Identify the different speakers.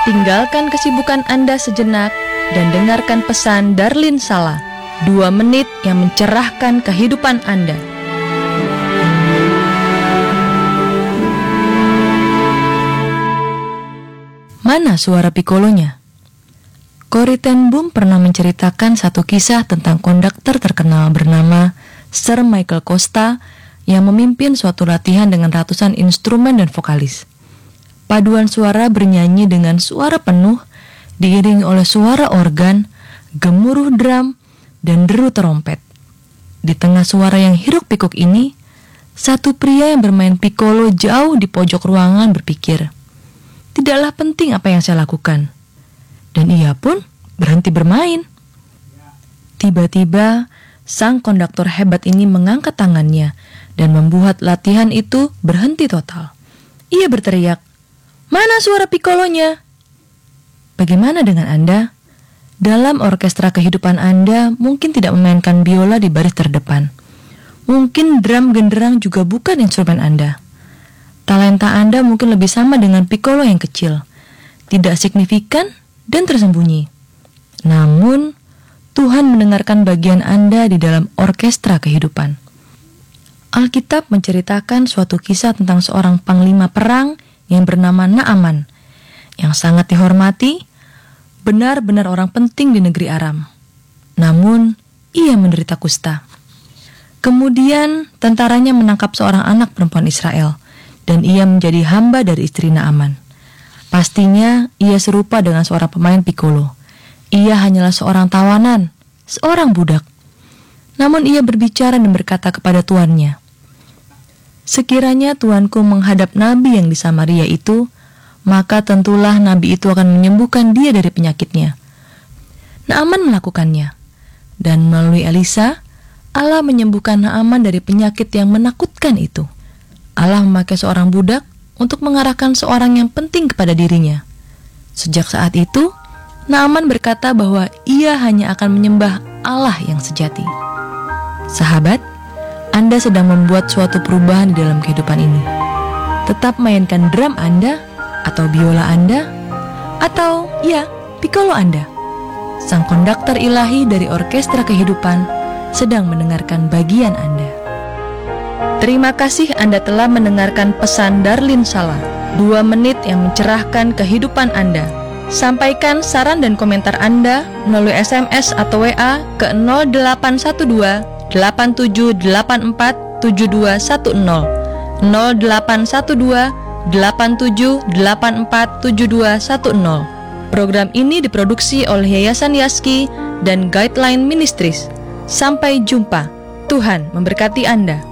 Speaker 1: Tinggalkan kesibukan Anda sejenak dan dengarkan pesan Darlin Sala, 2 menit yang mencerahkan kehidupan Anda. Mana suara pikolonya? Corrie ten Boom pernah menceritakan satu kisah tentang konduktor terkenal bernama Sir Michael Costa yang memimpin suatu latihan dengan ratusan instrumen dan vokalis. Paduan suara bernyanyi dengan suara penuh, diiringi oleh suara organ, gemuruh drum, dan deru trompet. Di tengah suara yang hiruk-pikuk ini, satu pria yang bermain pikolo jauh di pojok ruangan berpikir, "Tidaklah penting apa yang saya lakukan." Dan ia pun berhenti bermain. Tiba-tiba, sang konduktor hebat ini mengangkat tangannya dan membuat latihan itu berhenti total. Ia berteriak, "Mana suara pikolonya?" Bagaimana dengan Anda? Dalam orkestra kehidupan Anda mungkin tidak memainkan biola di baris terdepan. Mungkin drum genderang juga bukan instrumen Anda. Talenta Anda mungkin lebih sama dengan pikolo yang kecil, tidak signifikan dan tersembunyi. Namun, Tuhan mendengarkan bagian Anda di dalam orkestra kehidupan. Alkitab menceritakan suatu kisah tentang seorang panglima perang yang bernama Naaman, yang sangat dihormati, benar-benar orang penting di negeri Aram. Namun, ia menderita kusta. Kemudian, tentaranya menangkap seorang anak perempuan Israel, dan ia menjadi hamba dari istri Naaman. Pastinya, ia serupa dengan seorang pemain pikolo. Ia hanyalah seorang tawanan, seorang budak. Namun ia berbicara dan berkata kepada tuannya, "Sekiranya tuanku menghadap nabi yang di Samaria itu, maka tentulah nabi itu akan menyembuhkan dia dari penyakitnya." Naaman melakukannya, dan melalui Elisa, Allah menyembuhkan Naaman dari penyakit yang menakutkan itu. Allah memakai seorang budak untuk mengarahkan seorang yang penting kepada dirinya. Sejak saat itu, Naaman berkata bahwa ia hanya akan menyembah Allah yang sejati. Sahabat, Anda sedang membuat suatu perubahan di dalam kehidupan ini. Tetap mainkan drum Anda, atau biola Anda, atau pikolo Anda. Sang konduktor ilahi dari orkestra kehidupan sedang mendengarkan bagian Anda. Terima kasih Anda telah mendengarkan pesan Darlin Sala, 2 menit yang mencerahkan kehidupan Anda. Sampaikan saran dan komentar Anda melalui SMS atau WA ke 0812 8784 7210 0812 8784 7210. Program ini diproduksi oleh Yayasan Yaski dan Guideline Ministries. Sampai jumpa. Tuhan memberkati Anda.